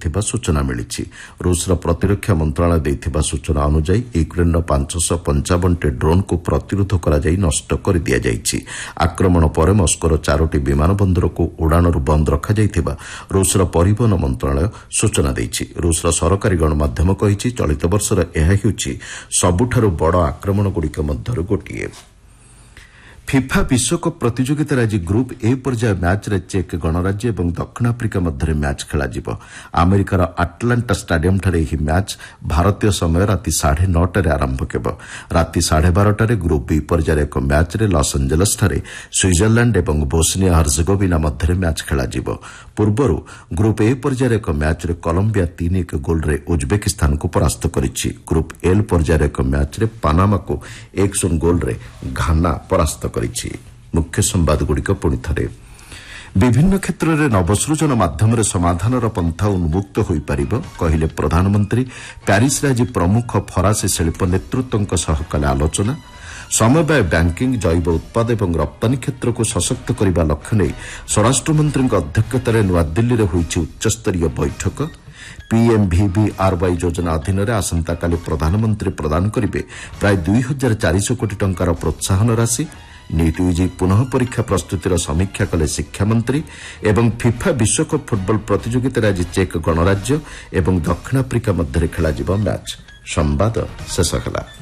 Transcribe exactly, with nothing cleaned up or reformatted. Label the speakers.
Speaker 1: କରାଯାଇଥିବା ସୂଚନା ମିଳିଛି। ରୁଷର ପ୍ରତିରକ୍ଷା ମନ୍ତ୍ରଣାଳୟ ଦେଇଥିବା ସୂଚନା ଅନୁଯାୟୀ ୟୁକ୍ରେନ୍ର ପାଞ୍ଚଶହ ପଞ୍ଚାବନଟି ଡ୍ରୋନ୍କୁ ପ୍ରତିରୋଧ କରାଯାଇ ନଷ୍ଟ କରିଦିଆଯାଇଛି। ଆକ୍ରମଣ ପରେ ମସ୍କୋର ଚାରୋଟି ବିମାନ ବନ୍ଦରକୁ ଉଡ଼ାଣରୁ ବନ୍ଦ ରଖାଯାଇଥିବା ରୁଷର ପରିବହନ ମନ୍ତ୍ରଣାଳୟ ସୂଚନା ଦେଇଛି। ରୁଷର ସରକାରୀ ଗଣମାଧ୍ୟମ କହିଛି ଚଳିତ ବର୍ଷର ଏହା ହେଉଛି ସବୁଠାରୁ ବଡ଼ ଆକ୍ରମଣଗୁଡ଼ିକ ମଧ୍ୟରୁ ଗୋଟିଏ। ଫିଫା ବିଶ୍ୱକପ୍ ପ୍ରତିଯୋଗିତାରେ ଆଜି ଗ୍ରୁପ୍ ଏ ପର୍ଯ୍ୟାୟ ମ୍ୟାଚ୍ରେ ଚେକ୍ ଗଣରାଜ୍ୟ ଏବଂ ଦକ୍ଷିଣ ଆଫ୍ରିକା ମଧ୍ୟରେ ମ୍ୟାଚ୍ ଖେଳାଯିବ। ଆମେରିକାର ଆଟ୍ଲାଣ୍ଟା ଷ୍ଟାଡିୟମ୍ଠାରେ ଏହି ମ୍ୟାଚ୍ ଭାରତୀୟ ସମୟ ରାତି ସାଢ଼େ ନଅଟାରେ ଆରମ୍ଭ ହେବ। ରାତି ସାଢ଼େ ବାରଟାରେ ଗ୍ରୁପ୍ ବି ପର୍ଯ୍ୟାୟରେ ଏକ ମ୍ୟାଚ୍ରେ ଲସ୍ ଆଞ୍ଜେଲସ୍ଠାରେ ସୁଇଜରଲ୍ୟାଣ୍ଡ ଏବଂ ବୋସ୍ନିଆ ହର୍ଜେଗୋଭିନା ମଧ୍ୟରେ ମ୍ୟାଚ୍ ଖେଳାଯିବ। ପୂର୍ବରୁ ଗ୍ରୁପ୍ ଏ ପର୍ଯ୍ୟାୟରେ ଏକ ମ୍ୟାଚ୍ରେ କଲମ୍ବିଆ ତିନି ଏକ ଗୋଲ୍ରେ ଉଜ୍ବେକିସ୍ତାନକୁ ପରାସ୍ତ କରିଛି। ଗ୍ରୁପ୍ ଏଲ୍ ପର୍ଯ୍ୟାୟରେ ଏକ ମ୍ୟାଚ୍ରେ ପାନାମାକୁ ଏକ ଶୂନ ଗୋଲ୍ରେ ଘାନା ପରାସ୍ତ କରିଛି। ମୁଖ୍ୟ ସମ୍ବାଦଗୁଡ଼ିକ ପୁଣିଥରେ। ବିଭିନ୍ନ କ୍ଷେତ୍ରରେ ନବସୃଜନ ମାଧ୍ୟମରେ ସମାଧାନର ପନ୍ଥା ଉନ୍ମୁକ୍ତ ହୋଇପାରିବ କହିଲେ ପ୍ରଧାନମନ୍ତ୍ରୀ। ପ୍ୟାରିସ୍ରେ ଆଜି ପ୍ରମୁଖ ଫରାସୀ ଶିଳ୍ପ ନେତୃତ୍ୱଙ୍କ ସହ କଲେ ଆଲୋଚନା। ସମବାୟ ବ୍ୟାଙ୍କିଂ, ଜୈବ ଉତ୍ପାଦ ଏବଂ ରପ୍ତାନୀ କ୍ଷେତ୍ରକୁ ସଶକ୍ତ କରିବା ଲକ୍ଷ୍ୟ ନେଇ ସ୍ୱରାଷ୍ଟ୍ରମନ୍ତ୍ରୀଙ୍କ ଅଧ୍ୟକ୍ଷତାରେ ନୂଆଦିଲ୍ଲୀରେ ହୋଇଛି ଉଚ୍ଚସ୍ତରୀୟ ବୈଠକ। ପିଏମ୍ଭିଭିଆର୍ୱାଇ ଯୋଜନା ଅଧୀନରେ ଆସନ୍ତାକାଲି ପ୍ରଧାନମନ୍ତ୍ରୀ ପ୍ରଦାନ କରିବେ ପ୍ରାୟ ଦୁଇ ହଜାର ଚାରିଶହ କୋଟି ଟଙ୍କାର ପ୍ରୋତ୍ସାହନ ରାଶି। ନିଟ୍ ୟୁଜି ପୁନଃ ପରୀକ୍ଷା ପ୍ରସ୍ତୁତିର ସମୀକ୍ଷା କଲେ ଶିକ୍ଷାମନ୍ତ୍ରୀ। ଏବଂ ଫିଫା ବିଶ୍ୱକପ୍ ଫୁଟବଲ ପ୍ରତିଯୋଗିତାରେ ଆଜି ଚେକ୍ ଗଣରାଜ୍ୟ ଏବଂ ଦକ୍ଷିଣ ଆଫ୍ରିକା ମଧ୍ୟରେ ଖେଳାଯିବ ମ୍ୟାଚ୍। ସମ୍ବାଦ ଶେଷ ହେଲା।